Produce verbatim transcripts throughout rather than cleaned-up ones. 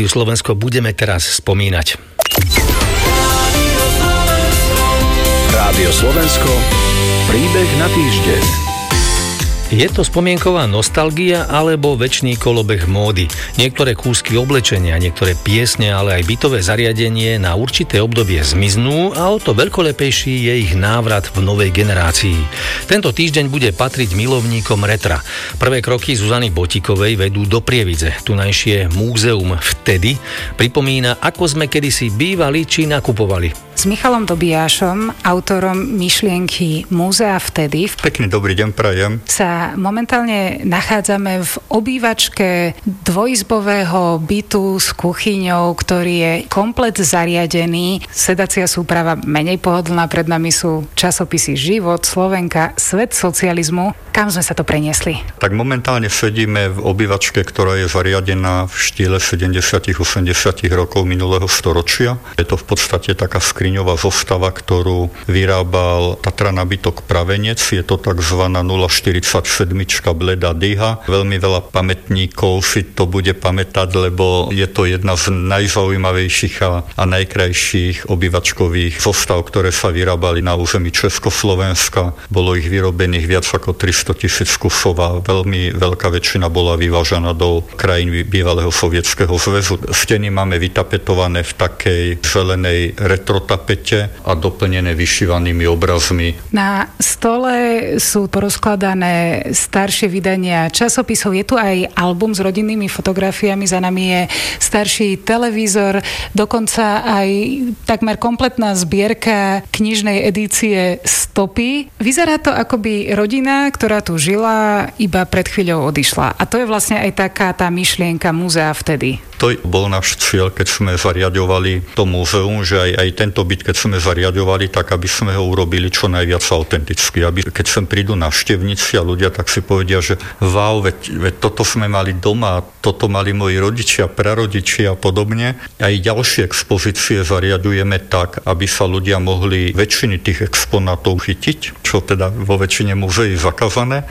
Rádiu Slovensko budeme teraz spomínať. Rádio Slovensko, príbeh na týždeň. Je to spomienková nostalgia alebo večný kolobeh módy. Niektoré kúsky oblečenia, niektoré piesne, ale aj bytové zariadenie na určité obdobie zmiznú a o to veľkolepejší je ich návrat v novej generácii. Tento týždeň bude patriť milovníkom retra. Prvé kroky Zuzany Botíkovej vedú do Prievidze. Tunajšie múzeum Vtedy pripomína, ako sme kedysi bývali či nakupovali. S Michalom Dobijášom, autorom myšlienky Múzea Vtedy. Pekný dobrý deň prajem. Sa momentálne nachádzame v obývačke dvojizbového bytu s kuchyňou, ktorý je komplet zariadený. Sedacia súprava menej pohodlná, pred nami sú časopisy Život, Slovenka, Svet socializmu. Kam sme sa to preniesli? Tak momentálne sedíme v obývačke, ktorá je zariadená v štýle sedemdesiatych osemdesiatych rokov minulého storočia. Je to v podstate taká skriňová zostava, ktorú vyrábal Tatra nábytok Pravenec. Je to takzvaná nula štyridsaťsedem Bleda Dyha. Veľmi veľa pamätníkov si to bude pamätať, lebo je to jedna z najzaujímavejších a, a najkrajších obývačkových zostav, ktoré sa vyrábali na území Československa. Bolo ich vyrobených viac ako tristo tisíc kusov a veľmi veľká väčšina bola vyvážaná do krajín bývalého Sovietskeho zväzu. Steny máme vytapetované v takej zelenej retrotapete a doplnené vyšívanými obrazmi. Na stole sú porozkladané staršie vydania časopisov. Je tu aj album s rodinnými fotografiami, za nami je starší televízor, dokonca aj takmer kompletná zbierka knižnej edície Stopy. Vyzerá to akoby rodina, ktorá tu žila, iba pred chvíľou odišla. A to je vlastne aj taká tá myšlienka Múzea Vtedy. To bol náš cieľ, keď sme zariadovali to múzeum, že aj, aj tento byt, keď sme zariadovali, tak aby sme ho urobili čo najviac autenticky. Aby, keď sem prídu návštevníci a ľudia, tak si povedia, že wow, veď, veď toto sme mali doma, toto mali moji rodičia, prarodičia a podobne. Aj ďalšie expozície zariadujeme tak, aby sa ľudia mohli väčšiny tých exponátov chytiť, čo teda vo väčšine múzeí zakázané.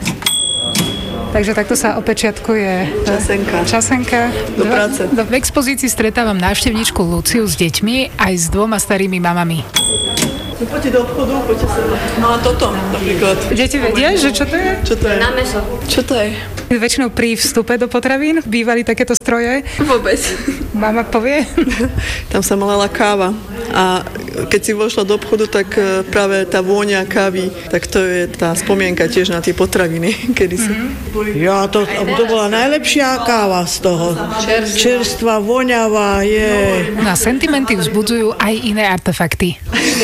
Takže takto sa opečiatkuje časenka. časenka. Do práce. Do, v expozícii stretávam návštevníčku Luciu s deťmi aj s dvoma starými mamami. Poďte do obchodu, poďte sa. No a toto napríklad. Deti vedia, že čo to je? Čo to je? Na mäso. Čo to je? Väčšinou pri vstupe do potravín bývali takéto stroje. Vôbec. Mama povie? Tam sa malala káva a keď si vošla do obchodu, tak práve tá vôňa kávy, tak to je tá spomienka tiež na tie potraviny kedysi. Mm-hmm. Ja, to, to bola najlepšia káva z toho. Čerstvá. Čerstvá, voňavá, je. Na sentimenty vzbudzujú aj iné artefakty.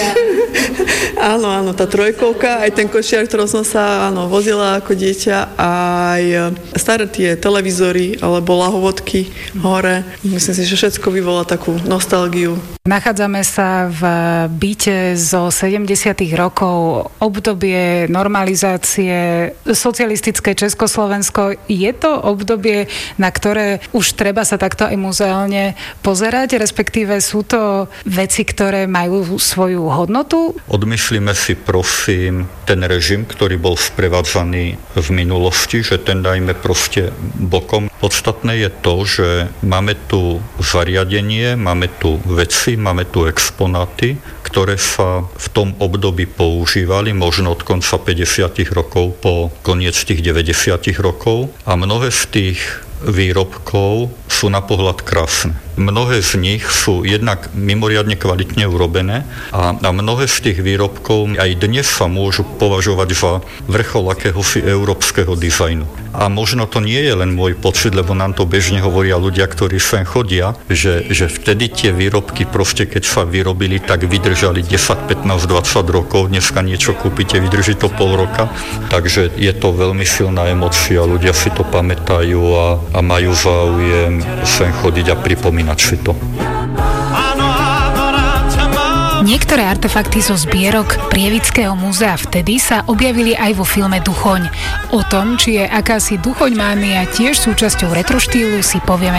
Áno, áno, tá trojkovka, aj ten košiar, ktorom som sa áno, vozila ako dieťa, aj staré tie televízory alebo lahovodky hore. Myslím si, že všetko vyvolá takú nostalgiu. Nachádzame sa v byte zo sedemdesiatych rokov, obdobie normalizácie, socialistické Československo. Je to obdobie, na ktoré už treba sa takto aj muzeálne pozerať, respektíve sú to veci, ktoré majú svoju hodnotu? Odmyslíme si, prosím, ten režim, ktorý bol sprevádzaný v minulosti, že ten dajme proste bokom. Podstatné je to, že máme tu zariadenie, máme tu veci, máme tu exponáty, ktoré sa v tom období používali, možno od konca päťdesiatych rokov po koniec tých deväťdesiatych rokov. A mnohé z tých výrobkov sú na pohľad krásne. Mnohé z nich sú jednak mimoriadne kvalitne urobené a, a mnohé z tých výrobkov aj dnes sa môžu považovať za vrchol akéhosi európskeho dizajnu. A možno to nie je len môj pocit, lebo nám to bežne hovoria ľudia, ktorí sem chodia, že, že vtedy tie výrobky proste, keď sa vyrobili, tak vydržali desať, pätnásť, dvadsať rokov. Dneska niečo kúpite, vydrží to pol roka. Takže je to veľmi silná emócia, ľudia si to pamätajú a, a majú záujem sem chodiť a pripomínať si to. Niektoré artefakty zo zbierok Prievidského múzea Vtedy sa objavili aj vo filme Duchoň. O tom, či je akási duchoňmánia tiež súčasťou retroštýlu, si povieme